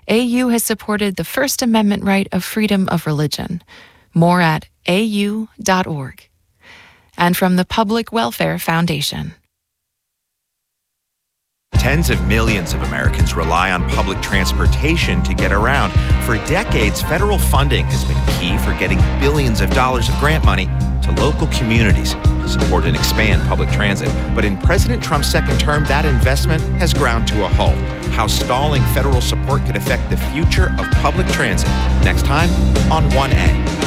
AU has supported the First Amendment right of freedom of religion. More at au.org. And from the Public Welfare Foundation. Tens of millions of Americans rely on public transportation to get around. For decades, federal funding has been key for getting billions of dollars of grant money to local communities to support and expand public transit. But in President Trump's second term, that investment has ground to a halt. How stalling federal support could affect the future of public transit. Next time on 1A.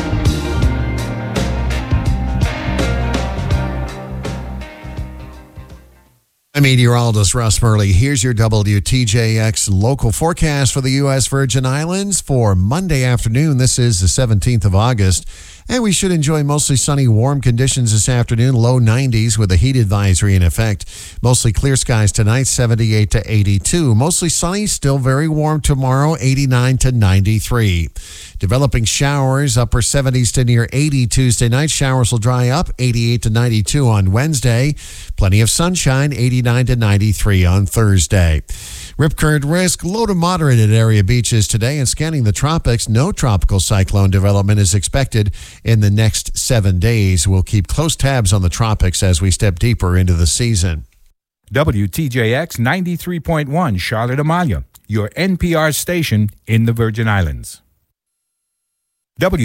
I'm meteorologist Russ Murley. Here's your WTJX local forecast for the U.S. Virgin Islands for Monday afternoon. This is the 17th of August. And we should enjoy mostly sunny, warm conditions this afternoon, low 90s with a heat advisory in effect. Mostly clear skies tonight, 78 to 82. Mostly sunny, still very warm tomorrow, 89 to 93. Developing showers, upper 70s to near 80 Tuesday night. Showers will dry up, 88 to 92 on Wednesday. Plenty of sunshine, 89 to 93 on Thursday. Rip current risk, low to moderate at area beaches today. And scanning the tropics, no tropical cyclone development is expected in the next 7 days. We'll keep close tabs on the tropics as we step deeper into the season. WTJX 93.1 Charlotte Amalia, your NPR station in the Virgin Islands.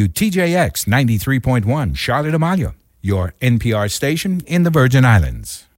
WTJX 93.1 Charlotte Amalia, your NPR station in the Virgin Islands.